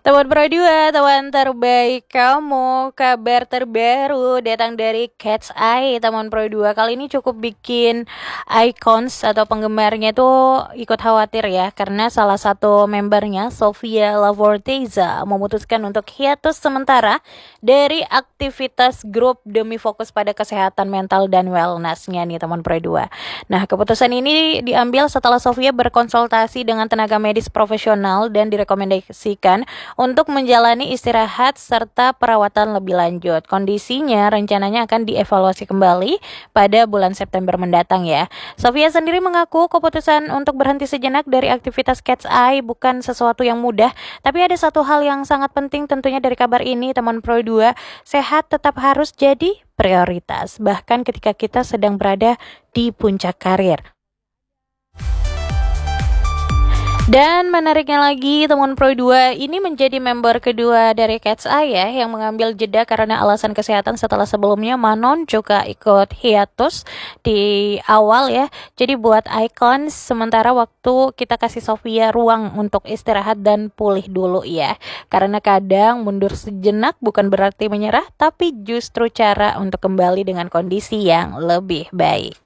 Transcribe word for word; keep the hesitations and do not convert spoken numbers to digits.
Teman Pro dua, teman terbaik kamu, kabar terbaru datang dari Cat's Eye, teman Pro dua. Kali ini cukup bikin icons atau penggemarnya tuh ikut khawatir ya, karena salah satu membernya, Sofia Lavorteza, memutuskan untuk hiatus sementara dari aktivitas grup demi fokus pada kesehatan mental dan wellness-nya nih teman Pro dua. Nah, keputusan ini diambil setelah Sofia berkonsultasi dengan tenaga medis profesional dan direkomendasikan untuk menjalani istirahat serta perawatan lebih lanjut. Kondisinya rencananya akan dievaluasi kembali pada bulan September mendatang ya. Sofia sendiri mengaku keputusan untuk berhenti sejenak dari aktivitas Cat's Eye bukan sesuatu yang mudah, tapi ada satu hal yang sangat penting tentunya dari kabar ini teman Pro dua, sehat tetap harus jadi prioritas, bahkan ketika kita sedang berada di puncak karir. Dan menariknya lagi, teman Pro dua ini menjadi member kedua dari Cat's Eye ya, yang mengambil jeda karena alasan kesehatan setelah sebelumnya Manon juga ikut hiatus di awal ya. Jadi buat icons sementara waktu kita kasih Sofia ruang untuk istirahat dan pulih dulu ya. Karena kadang mundur sejenak bukan berarti menyerah, tapi justru cara untuk kembali dengan kondisi yang lebih baik.